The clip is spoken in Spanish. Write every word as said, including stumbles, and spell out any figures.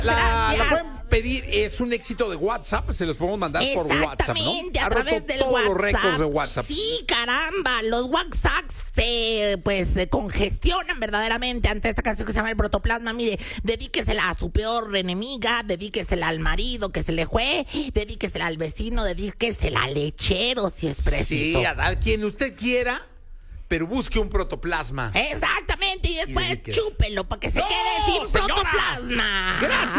La, la Gracias. pueden pedir, es un éxito de WhatsApp, se los podemos mandar por WhatsApp, ¿no? Exactamente, a Ha través roto del todos WhatsApp. los récords de WhatsApp. Sí, caramba, los WhatsApp se, pues, se congestionan verdaderamente ante esta canción que se llama El Protoplasma. Mire, dedíquesela a su peor enemiga, dedíquesela al marido que se le fue, dedíquesela al vecino, dedíquesela al lechero si es preciso. Sí, a dar quien usted quiera, pero busque un protoplasma. Exactamente, y después dedíquese. chúpelo para que se ¡No, quede sin señora! protoplasma. Gracias.